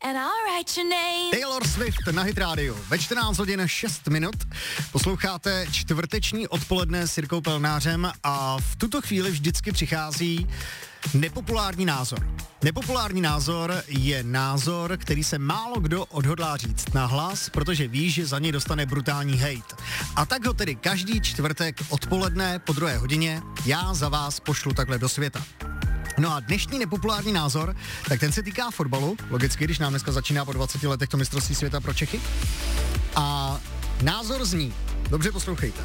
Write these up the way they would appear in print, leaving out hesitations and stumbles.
Taylor Swift na Hit Radio. Ve 14 hodin 6 minut posloucháte čtvrteční odpoledne s Jirkou Pelnářem a v tuto chvíli vždycky přichází nepopulární názor. Nepopulární názor je názor, který se málo kdo odhodlá říct nahlas, protože ví, že za něj dostane brutální hejt. A tak ho tedy každý čtvrtek odpoledne po 2 hodině já za vás pošlu takhle do světa. No a dnešní nepopulární názor, tak ten se týká fotbalu, logicky, když nám dneska začíná po 20 letech to mistrovství světa pro Čechy. A názor zní, dobře poslouchejte,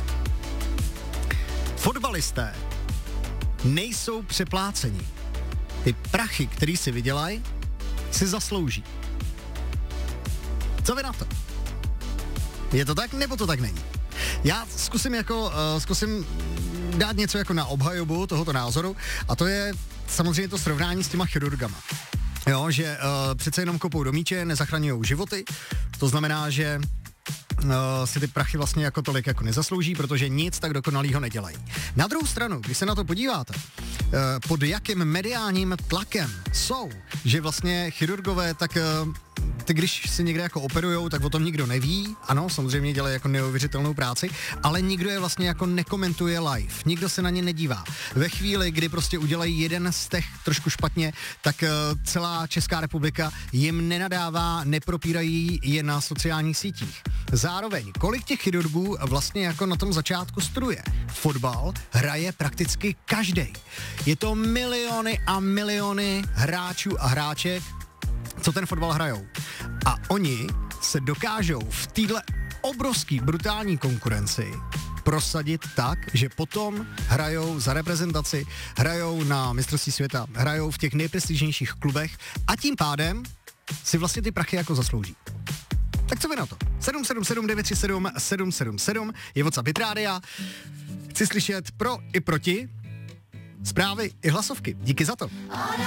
fotbalisté nejsou přepláceni. Ty prachy, který si vydělají, si zaslouží. Co vy na to? Je to tak, nebo to tak není? Já zkusím dát něco jako na obhajobu tohoto názoru a to je samozřejmě to srovnání s těma chirurgama. Jo, že přece jenom kopou do míče, nezachraňujou životy, to znamená, že si ty prachy vlastně jako tolik jako nezaslouží, protože nic tak dokonalýho nedělají. Na druhou stranu, když se na to podíváte, pod jakým mediálním tlakem jsou, že vlastně chirurgové tak ty když si někde jako operujou, tak o tom nikdo neví, ano, samozřejmě dělají jako neuvěřitelnou práci, ale nikdo je vlastně jako nekomentuje live, nikdo se na ně nedívá. Ve chvíli, kdy prostě udělají jeden z těch trošku špatně, tak celá Česká republika jim nenadává, nepropírají je na sociálních sítích. Zároveň, kolik těch chirurgů vlastně jako na tom začátku studuje? Fotbal hraje prakticky každej. Je to miliony a miliony hráčů a hráček, co ten fotbal hrajou. A oni se dokážou v téhle obrovský brutální konkurenci prosadit tak, že potom hrajou za reprezentaci, hrajou na mistrovství světa, hrajou v těch nejprestižnějších klubech a tím pádem si vlastně ty prachy jako zaslouží. Tak co vy na to? 777 937 777 je WhatsApp Hit Rádia. Chci slyšet pro i proti zprávy i hlasovky. Díky za to.